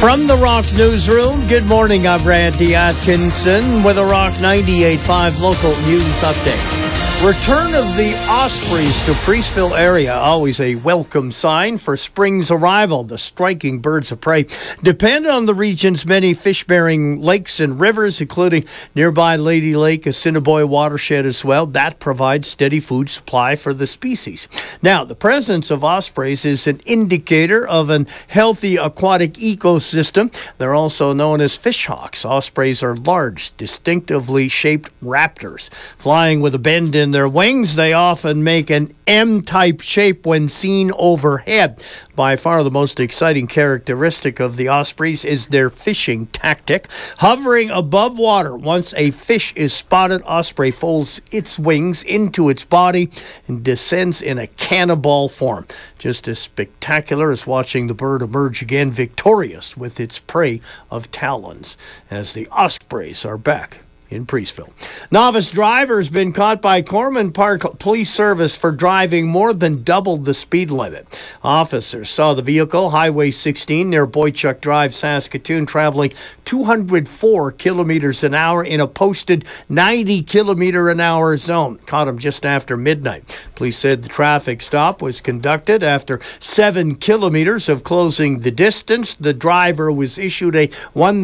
From the Rock Newsroom, good morning. I'm Randy Atkinson with a Rock 98.5 local news update. Return of the ospreys to Priestville area, always a welcome sign for spring's arrival. The striking birds of prey depend on the region's many fish-bearing lakes and rivers, including nearby Lady Lake, Assiniboia watershed as well. That provides steady food supply for the species. Now, the presence of ospreys is an indicator of an healthy aquatic ecosystem. They're also known as fishhawks. Ospreys are large, distinctively shaped raptors. Flying with a bend in their wings, they often make an M-type shape when seen overhead. By far the most exciting characteristic of the ospreys is their fishing tactic. Hovering above water, once a fish is spotted, osprey folds its wings into its body and descends in a cannonball form. Just as spectacular as watching the bird emerge again victorious with its prey of talons, as the ospreys are back in Priestville. Novice driver has been caught by Corman Park Police Service for driving more than double the speed limit. Officers saw the vehicle, Highway 16 near Boychuk Drive, Saskatoon, traveling 204 kilometers an hour in a posted 90 kilometer an hour zone. Caught him just after midnight. Police said the traffic stop was conducted after 7 kilometers of closing the distance. The driver was issued a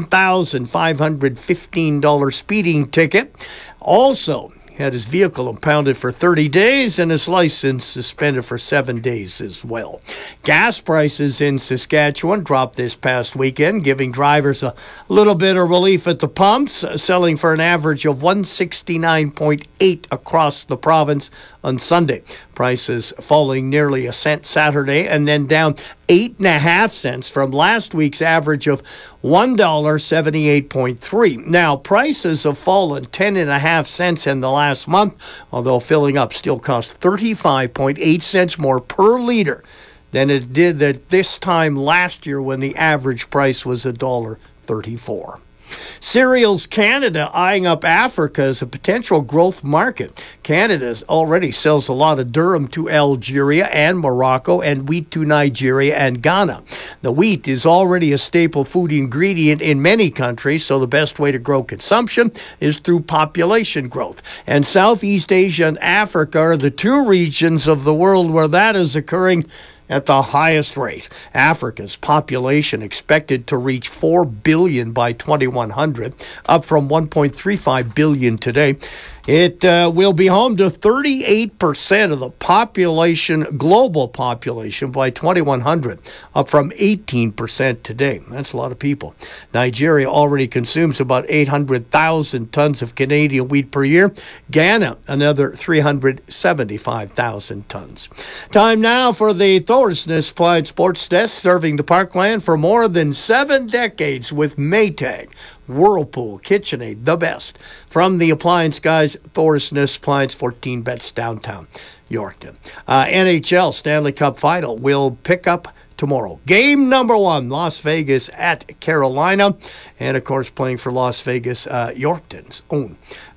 $1,515 speeding ticket. Also had his vehicle impounded for 30 days and his license suspended for 7 days as well. Gas prices in Saskatchewan dropped this past weekend, giving drivers a little bit of relief at the pumps, selling for an average of $169.8 across the province on Sunday. Prices falling nearly a cent Saturday and then down 8.5 cents from last week's average of $1.78.3. Now, prices have fallen 10.5 cents in the last month, although filling up still costs 35.8 cents more per liter than it did at this time last year when the average price was $1.34. Cereals Canada eyeing up Africa as a potential growth market. Canada already sells a lot of durum to Algeria and Morocco and wheat to Nigeria and Ghana. The wheat is already a staple food ingredient in many countries, so the best way to grow consumption is through population growth. And Southeast Asia and Africa are the two regions of the world where that is occurring at the highest rate. Africa's population expected to reach 4 billion by 2100, up from 1.35 billion today. It will be home to 38% of the population, global population, by 2100, up from 18% today. That's a lot of people. Nigeria already consumes about 800,000 tons of Canadian wheat per year. Ghana, another 375,000 tons. Time now for the Thorsness Applied Sports Desk, serving the Parkland for more than 7 decades with Maytag, Whirlpool, KitchenAid, the best. From the appliance guys, Thorsness Appliance, 14 Bets downtown Yorkton. NHL Stanley Cup Final will pick up tomorrow. Game number 1, Las Vegas at Carolina. And, of course, playing for Las Vegas, Yorkton's own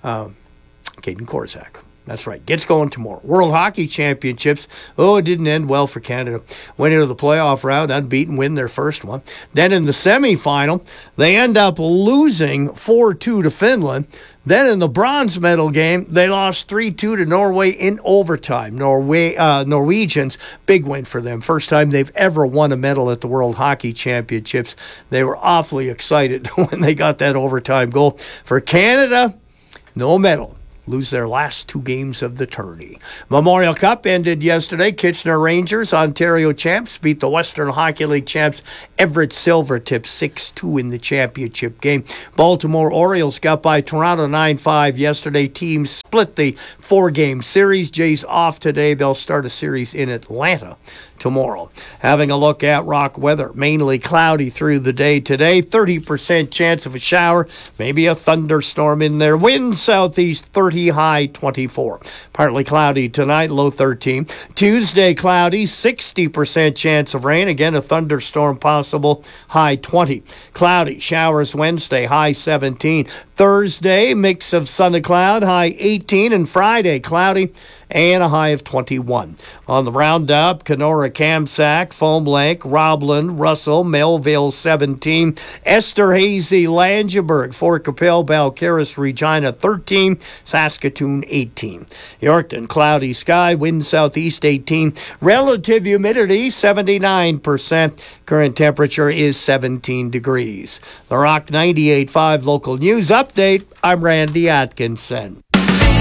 Caden Korczak. That's right. Gets going tomorrow. World Hockey Championships. Oh, it didn't end well for Canada. Went into the playoff round, unbeaten, win their first one. Then in the semifinal, they end up losing 4-2 to Finland. Then in the bronze medal game, they lost 3-2 to Norway in overtime. Norwegians, big win for them. First time they've ever won a medal at the World Hockey Championships. They were awfully excited when they got that overtime goal. For Canada, no medal. Lose their last 2 games of the tourney. Memorial Cup ended yesterday. Kitchener Rangers, Ontario champs, beat the Western Hockey League champs Everett Silvertips 6-2 in the championship game. Baltimore Orioles got by Toronto 9-5 yesterday. Teams split the 4-game series. Jays off today. They'll start a series in Atlanta tomorrow. Having a look at rock weather. Mainly cloudy through the day today. 30% chance of a shower. Maybe a thunderstorm in there. Wind southeast 30, high 24. Partly cloudy tonight, low 13. Tuesday cloudy, 60% chance of rain. Again, a thunderstorm possible, high 20. Cloudy showers Wednesday, high 17. Thursday, mix of sun and cloud, high 18. And Friday, cloudy and a high of 21. On the roundup, Kenora, Kamsack, Foam Lake, Roblin, Russell, Melville 17, Esterhazy, Langeberg, Fort Capel, Balcarres, Regina 13, Saskatoon 18. Yorkton, cloudy sky, wind southeast 18, relative humidity 79%, current temperature is 17 degrees. The Rock 98.5 local news update, I'm Randy Atkinson.